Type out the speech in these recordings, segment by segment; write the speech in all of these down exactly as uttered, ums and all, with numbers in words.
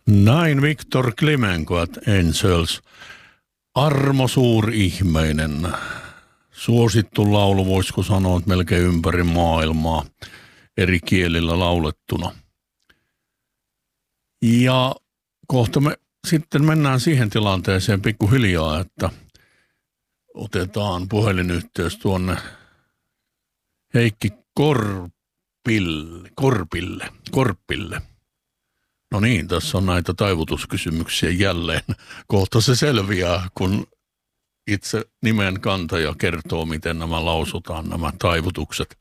Näin Viktor Klimenko at Angels. Armo Suurihmeinen. Suosittu laulu, voisiko sanoa, että melkein ympäri maailmaa eri kielillä laulettuna. Ja kohta me sitten mennään siihen tilanteeseen pikkuhiljaa, että otetaan puhelinyhteys tuonne Heikki Korpille, Korpille, Korpille. No niin, tässä on näitä taivutuskysymyksiä jälleen. Kohta se selviää, kun itse nimen kantaja kertoo, miten nämä lausutaan, nämä taivutukset.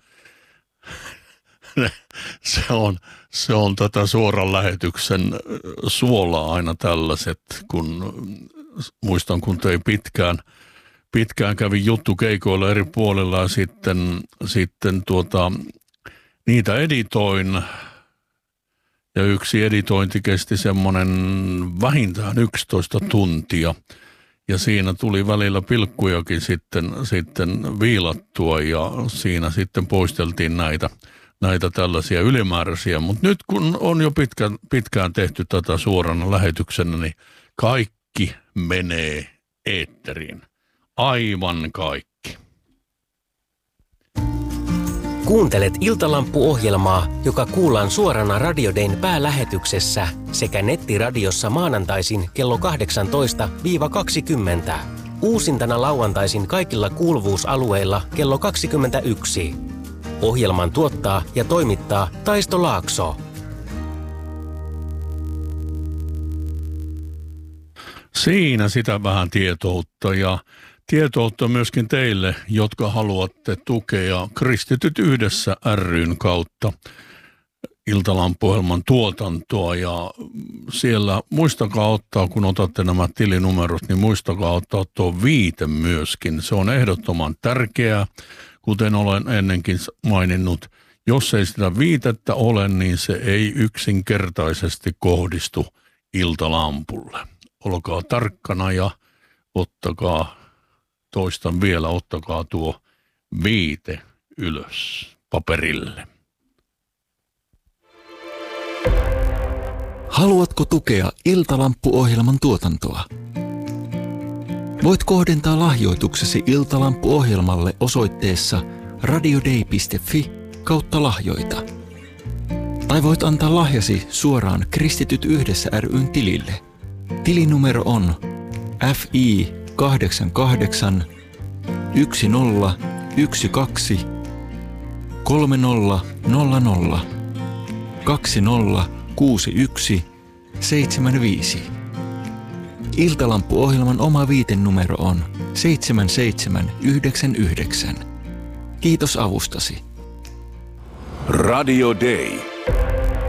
Se on, se on tätä suoran lähetyksen suolaa aina tällaiset, kun muistan, kun tein pitkään, pitkään kävin juttukeikoilla eri puolilla ja sitten, sitten tuota, niitä editoin. Ja yksi editointi kesti semmoinen vähintään yksitoista tuntia. Ja siinä tuli välillä pilkkujakin sitten, sitten viilattua ja siinä sitten poisteltiin näitä, näitä tällaisia ylimääräisiä. Mutta nyt kun on jo pitkään, pitkään tehty tätä suorana lähetyksenä, niin kaikki menee eetteriin. Aivan kaikki. Kuuntelet Iltalampu-ohjelmaa, joka kuullaan suorana Radio Dayn päälähetyksessä sekä nettiradiossa maanantaisin kello kahdeksantoista kaksikymmentä. Uusintana lauantaisin kaikilla kuuluvuusalueilla kello kaksikymmentäyksi. Ohjelman tuottaa ja toimittaa Taisto Laakso. Siinä sitä vähän tietoutta ja tietoutta myöskin teille, jotka haluatte tukea Kristityt yhdessä ry:n kautta Iltalampu-ohjelman tuotantoa. Ja siellä muistakaa ottaa, kun otatte nämä tilinumerot, niin muistakaa ottaa tuo viite myöskin. Se on ehdottoman tärkeää, kuten olen ennenkin maininnut. Jos ei sitä viitettä ole, niin se ei yksinkertaisesti kohdistu Iltalampulle. Olkaa tarkkana ja ottakaa, toistan vielä, ottakaa tuo viite ylös paperille. Haluatko tukea Iltalampu-ohjelman tuotantoa? Voit kohdentaa lahjoituksesi Iltalampu-ohjelmalle osoitteessa radiodei piste fi kautta lahjoita. Tai voit antaa lahjasi suoraan Kristityt yhdessä ry:n tilille. Tilinumero on F I kahdeksan kahdeksan yksi nolla yksi kaksi kolme nolla nolla nolla kaksi nolla kuusi yksi seitsemän viisi. Iltalampu-ohjelman oma viitenumero on seitsemän seitsemän yhdeksän yhdeksän. Kiitos avustasi. Radio Day.